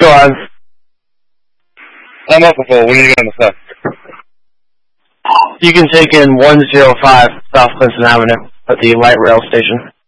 Go on. I'm up before. What are you going to say? You can take in 105 South Clinton Avenue at the light rail station.